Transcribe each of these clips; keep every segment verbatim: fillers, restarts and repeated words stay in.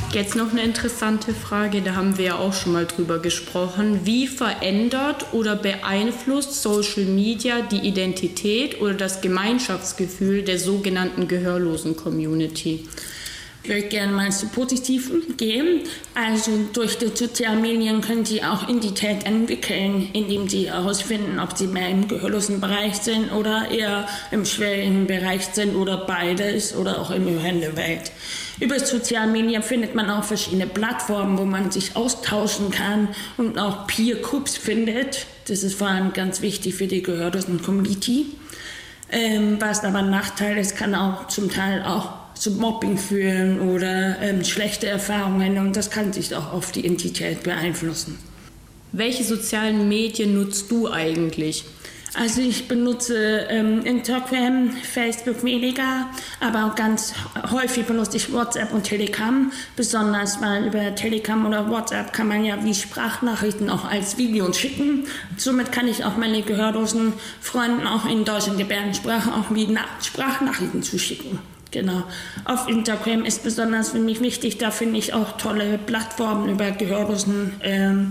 Jetzt noch eine interessante Frage, da haben wir ja auch schon mal drüber gesprochen. Wie verändert oder beeinflusst Social Media die Identität oder das Gemeinschaftsgefühl der sogenannten Gehörlosen-Community? Ich würde gerne mal zu Positiven gehen. Also durch die sozialen Medien können Sie auch Identität entwickeln, indem Sie herausfinden, ob Sie mehr im gehörlosen Bereich sind oder eher im schwierigen Bereich sind oder beides oder auch im hörenden Welt. Über soziale Medien findet man auch verschiedene Plattformen, wo man sich austauschen kann und auch Peer-Groups findet. Das ist vor allem ganz wichtig für die Gehörlosen-Community. Ähm, was aber ein Nachteil ist, kann auch zum Teil auch zu Mobbing führen oder ähm, schlechte Erfahrungen und das kann sich auch auf die Identität beeinflussen. Welche sozialen Medien nutzt du eigentlich? Also ich benutze ähm, Instagram, Facebook weniger, aber auch ganz häufig benutze ich WhatsApp und Telegram, besonders weil über Telegram oder WhatsApp kann man ja wie Sprachnachrichten auch als Videos schicken. Somit kann ich auch meine gehörlosen Freunden auch in deutschen Gebärdensprache auch wie Na- Sprachnachrichten zuschicken. Genau. Auf Instagram ist besonders für mich wichtig, da finde ich auch tolle Plattformen über gehörlosen ähm,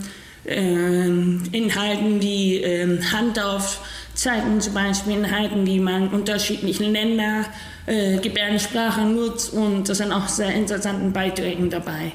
ähm, Inhalten wie ähm, Handaufzeiten, zum Beispiel Inhalten, wie man unterschiedliche Länder äh, Gebärdensprache nutzt und das sind auch sehr interessante Beiträge dabei.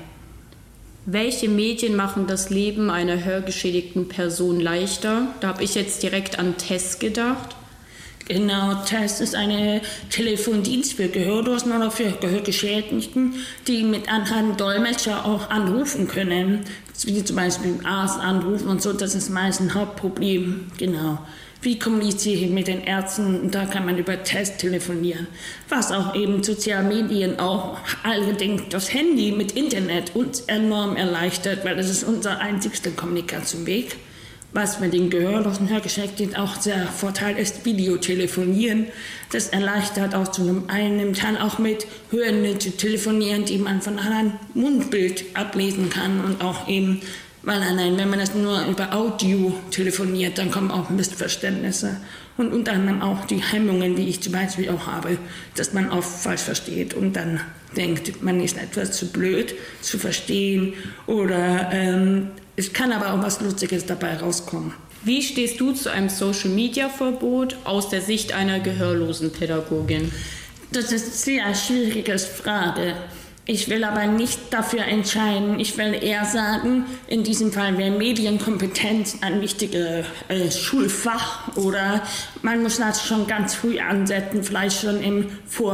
Welche Medien machen das Leben einer hörgeschädigten Person leichter? Da habe ich jetzt direkt an Tess gedacht. Genau, Tess ist eine Telefondienst für Gehörlosen oder für Gehörgeschädigten, die mit einem Dolmetscher auch anrufen können, wie zum Beispiel im Arzt anrufen und so, das ist meist ein Hauptproblem, genau. Wie kommuniziere ich mit den Ärzten? Da kann man über Tess telefonieren. Was auch eben soziale Medien auch allerdings das Handy mit Internet uns enorm erleichtert, weil das ist unser einzigster Kommunikationsweg. Was mit den Gehörlosen Hörgeschädigten auch sehr Vorteil ist, Videotelefonieren. Das erleichtert auch zu einem, einem Teil auch mit Hörenden zu telefonieren, die man von einem Mundbild ablesen kann und auch eben, weil allein, wenn man das nur über Audio telefoniert, dann kommen auch Missverständnisse und unter anderem auch die Hemmungen, wie ich zum Beispiel auch habe, dass man oft falsch versteht und dann denkt, man ist etwas zu blöd zu verstehen oder ähm, es kann aber auch was Lustiges dabei rauskommen. Wie stehst du zu einem Social-Media-Verbot aus der Sicht einer Gehörlosenpädagogin? Das ist eine sehr schwierige Frage. Ich will aber nicht dafür entscheiden. Ich will eher sagen, in diesem Fall wäre Medienkompetenz ein wichtiges äh, Schulfach oder man muss das schon ganz früh ansetzen, vielleicht schon im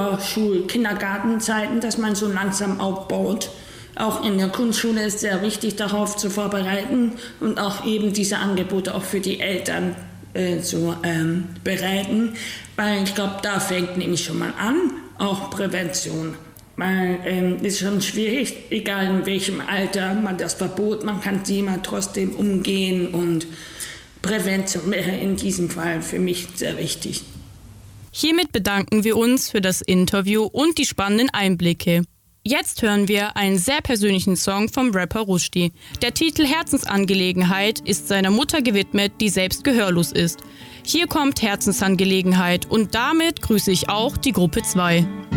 Vorschul-Kindergartenzeiten, dass man so langsam aufbaut. Auch in der Grundschule ist sehr wichtig, darauf zu vorbereiten und auch eben diese Angebote auch für die Eltern äh, zu ähm, bereiten, weil ich glaube, da fängt nämlich schon mal an, auch Prävention. Weil ähm, ist schon schwierig, egal in welchem Alter man das Verbot, man kann sie mal trotzdem umgehen und Prävention wäre in diesem Fall für mich sehr wichtig. Hiermit bedanken wir uns für das Interview und die spannenden Einblicke. Jetzt hören wir einen sehr persönlichen Song vom Rapper Rushdie. Der Titel Herzensangelegenheit ist seiner Mutter gewidmet, die selbst gehörlos ist. Hier kommt Herzensangelegenheit und damit grüße ich auch die Gruppe zwei.